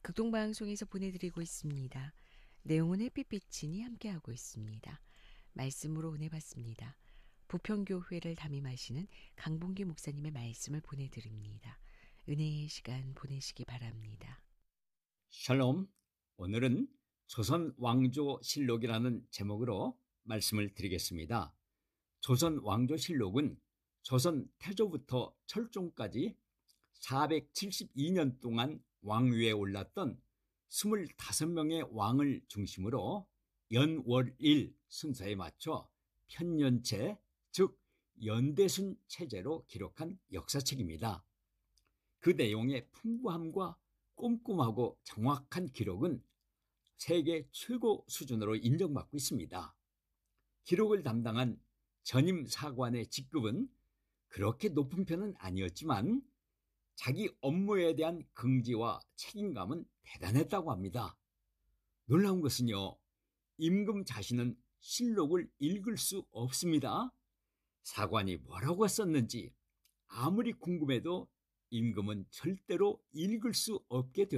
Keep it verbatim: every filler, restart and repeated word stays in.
극동방송에서 보내드리고 있습니다. 내용은 햇빛비치니 함께하고 있습니다. 말씀으로 은혜받습니다. 부평교회를 담임하시는 강봉기 목사님의 말씀을 보내드립니다. 은혜의 시간 보내시기 바랍니다. 샬롬, 오늘은 조선왕조실록이라는 제목으로 말씀을 드리겠습니다. 조선왕조실록은 조선 태조부터 철종까지 사백칠십이 년 동안 왕위에 올랐던 스물다섯 명의 왕을 중심으로 연월일 순서에 맞춰 편년체, 즉 연대순 체제로 기록한 역사책입니다. 그 내용의 풍부함과 꼼꼼하고 정확한 기록은 세계 최고 수준으로 인정받고 있습니다. 기록을 담당한 전임 사관의 직급은 그렇게 높은 편은 아니었지만 자기 업무에 대한 긍지와 책임감은 대단했다고 합니다. 놀라운 것은요, 임금 자신은 실록을 읽을 수 없습니다. 사관이 뭐라고 썼는지 아무리 궁금해도 임금은 절대로 읽을 수 없게 되었습니다.